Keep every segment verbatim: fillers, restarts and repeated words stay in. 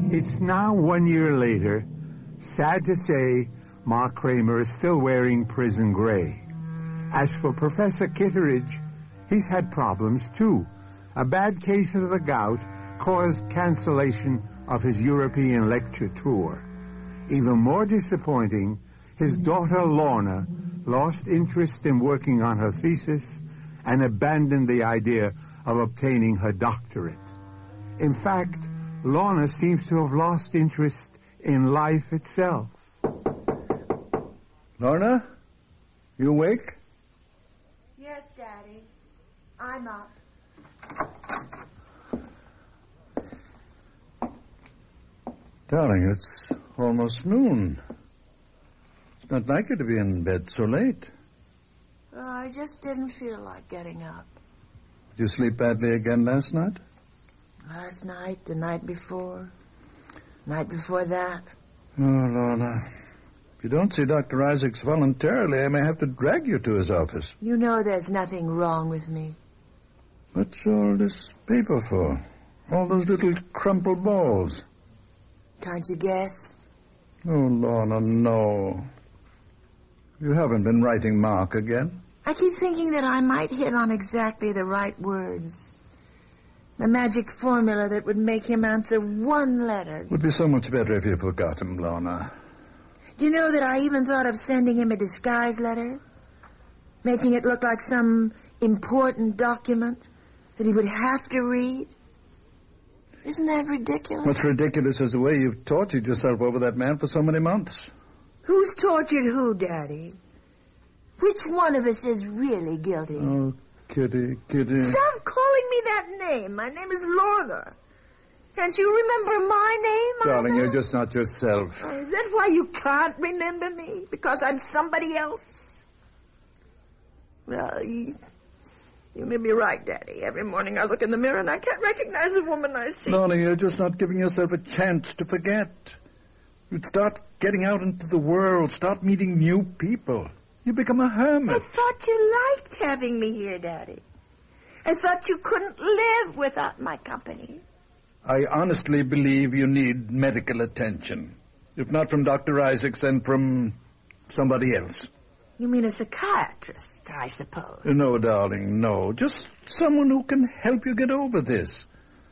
It's now one year later. Sad to say, Mark Kramer is still wearing prison gray. As for Professor Kitteridge, he's had problems too. A bad case of the gout caused cancellation of his European lecture tour. Even more disappointing, his daughter Lorna lost interest in working on her thesis and abandoned the idea of obtaining her doctorate. In fact, Lorna seems to have lost interest in life itself. Lorna, you awake? Yes, Daddy. I'm up. Darling, it's almost noon. It's not like you to be in bed so late. Well, I just didn't feel like getting up. Did you sleep badly again last night? Last night, the night before, night before that. Oh, Lorna. If you don't see Doctor Isaacs voluntarily, I may have to drag you to his office. You know there's nothing wrong with me. What's all this paper for? All those little crumpled balls. Can't you guess? Oh, Lorna, no. You haven't been writing Mark again? I keep thinking that I might hit on exactly the right words. The magic formula that would make him answer one letter. Would be so much better if you forgot him, Lorna. Do you know that I even thought of sending him a disguise letter? Making it look like some important document that he would have to read? Isn't that ridiculous? What's ridiculous is the way you've tortured yourself over that man for so many months. Who's tortured who, Daddy? Which one of us is really guilty? Oh, Kitty, Kitty. Stop calling me that name. My name is Lorna. Can't you remember my name? Darling, either? you're just not yourself. Oh, is that why you can't remember me? Because I'm somebody else? Well, you, you may be right, Daddy. Every morning I look in the mirror and I can't recognize the woman I see. Lorna, you're just not giving yourself a chance to forget. You'd start getting out into the world, start meeting new people. You become a hermit. I thought you liked having me here, Daddy. I thought you couldn't live without my company. I honestly believe you need medical attention. If not from Doctor Isaacs, then from somebody else. You mean a psychiatrist, I suppose? No, darling, no. Just someone who can help you get over this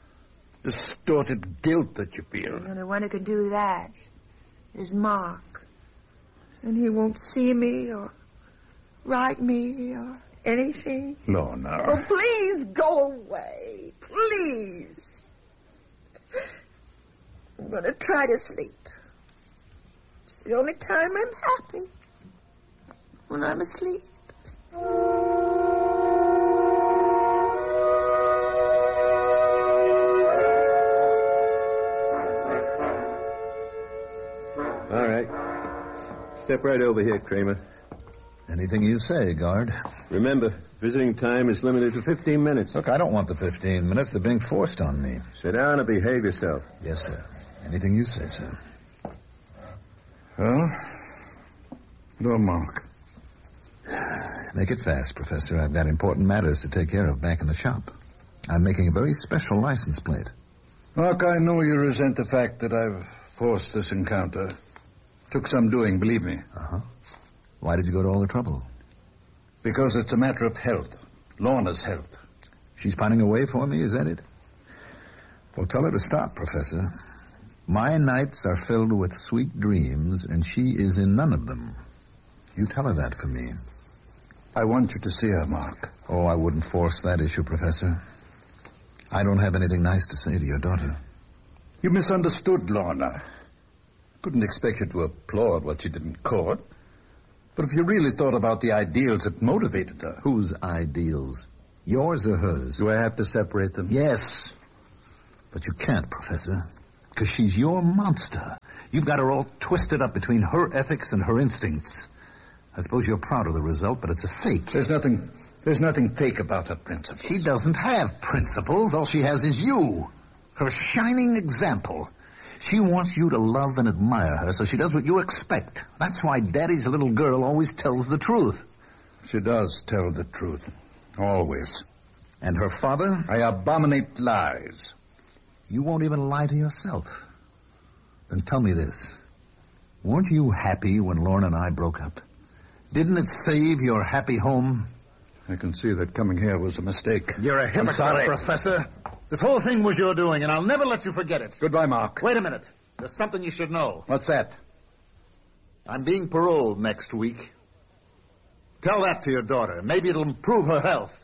distorted guilt that you feel. The only one who can do that is Mark. And he won't see me or write me or anything. Lorna. Oh, please go away. Please. I'm going to try to sleep. It's the only time I'm happy. When I'm asleep. All right. Step right over here, Kramer. Anything you say, guard. Remember, visiting time is limited to fifteen minutes. Look, I don't want the fifteen minutes. They're being forced on me. Sit down and behave yourself. Yes, sir. Anything you say, sir. Well, no, Mark. Make it fast, Professor. I've got important matters to take care of back in the shop. I'm making a very special license plate. Mark, I know you resent the fact that I've forced this encounter. Took some doing, believe me. Uh-huh. Why did you go to all the trouble? Because it's a matter of health. Lorna's health. She's pining away for me, is that it? Well, tell her to stop, Professor. My nights are filled with sweet dreams, and she is in none of them. You tell her that for me. I want you to see her, Mark. Oh, I wouldn't force that issue, Professor. I don't have anything nice to say to your daughter. You misunderstood Lorna. Couldn't expect you to applaud what she did in court. But if you really thought about the ideals that motivated her... Whose ideals? Yours or hers? Do I have to separate them? Yes. But you can't, Professor. Because she's your monster. You've got her all twisted up between her ethics and her instincts. I suppose you're proud of the result, but it's a fake. There's nothing... There's nothing fake about her principles. She doesn't have principles. All she has is you. Her shining example. She wants you to love and admire her, so she does what you expect. That's why Daddy's little girl always tells the truth. She does tell the truth. Always. And her father? I abominate lies. You won't even lie to yourself. Then tell me this. Weren't you happy when Lorna and I broke up? Didn't it save your happy home? I can see that coming here was a mistake. You're a hypocrite, sorry. Professor. This whole thing was your doing, and I'll never let you forget it. Goodbye, Mark. Wait a minute. There's something you should know. What's that? I'm being paroled next week. Tell that to your daughter. Maybe it'll improve her health.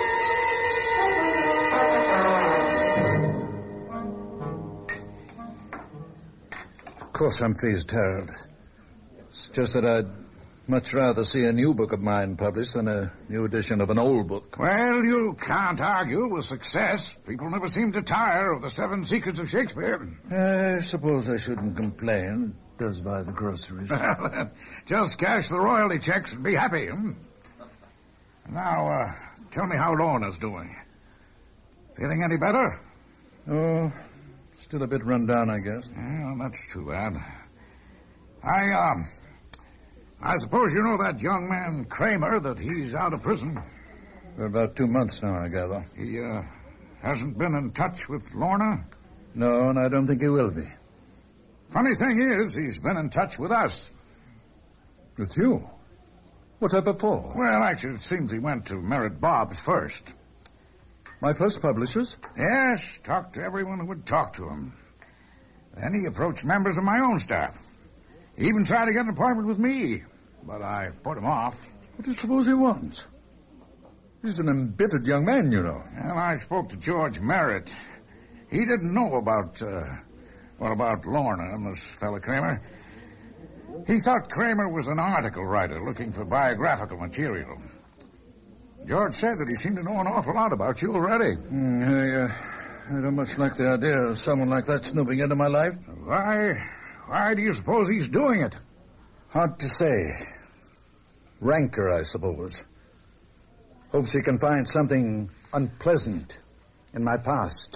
Of course I'm pleased, Harold. It's just that I'd much rather see a new book of mine published than a new edition of an old book. Well, you can't argue with success. People never seem to tire of the Seven Secrets of Shakespeare. I suppose I shouldn't complain. It does buy the groceries. Well, just cash the royalty checks and be happy. Hmm? Now, uh, tell me how Lorna's doing. Feeling any better? Oh, still a bit run down, I guess. Well, that's too bad. I, um... I suppose you know that young man, Kramer, that he's out of prison. For about two months now, I gather. He, uh, hasn't been in touch with Lorna? No, and I don't think he will be. Funny thing is, he's been in touch with us. With you? What type of for? Well, actually, it seems he went to Merritt Bob's first. My first publishers? Yes, talked to everyone who would talk to him. Then he approached members of my own staff. He even tried to get an appointment with me, but I put him off. What do you suppose he wants? He's an embittered young man, you know. Well, I spoke to George Merritt. He didn't know about, uh, well, about Lorna and this fellow Kramer. He thought Kramer was an article writer looking for biographical material. George said that he seemed to know an awful lot about you already. Mm, I, uh, I don't much like the idea of someone like that snooping into my life. Why, why do you suppose he's doing it? Hard to say. Rancor, I suppose. Hopes he can find something unpleasant in my past.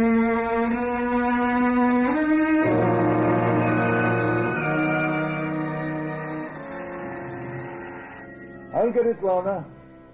I'll get it, Lorna.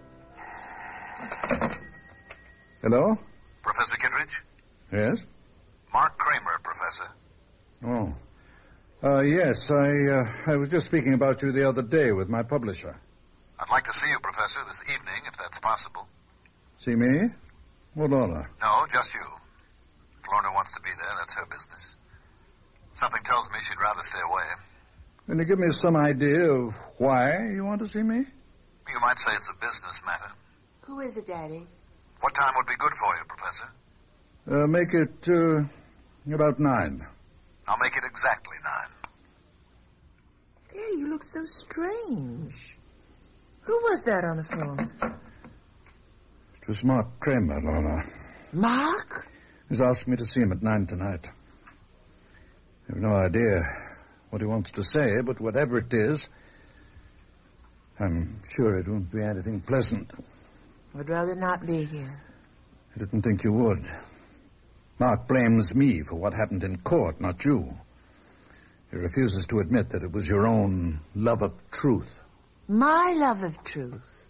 Hello? Professor Kittredge? Yes? Mark Kramer, Professor. Oh. Uh, yes, I, uh, I was just speaking about you the other day with my publisher. I'd like to see you, Professor, this evening, if that's possible. See me? Or Lorna? No, just you. If Lorna wants to be there, that's her business. Something tells me she'd rather stay away. Can you give me some idea of why you want to see me? You might say it's a business matter. Who is it, Daddy? What time would be good for you, Professor? Uh, make it, uh, about nine. I'll make it exactly nine. Daddy, you look so strange. Who was that on the phone? It was Mark Kramer, Lorna. Mark? He's asked me to see him at nine tonight. I have no idea what he wants to say, but whatever it is, I'm sure it won't be anything pleasant. I'd rather not be here. I didn't think you would. Mark blames me for what happened in court, not you. He refuses to admit that it was your own love of truth. My love of truth?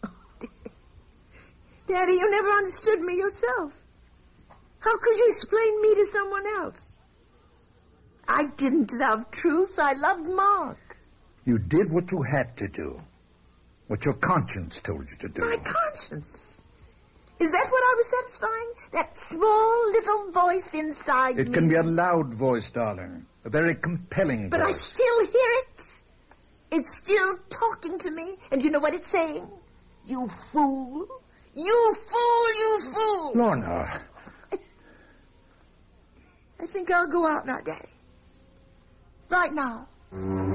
Daddy, you never understood me yourself. How could you explain me to someone else? I didn't love truth. I loved Mark. You did what you had to do. What your conscience told you to do. My conscience? Is that what I was satisfying? That small little voice inside me? It can be a loud voice, darling. A very compelling but voice. But I still hear it. It's still talking to me. And you know what it's saying? You fool. You fool, you fool. Lorna. I, I think I'll go out now, Daddy. Right now.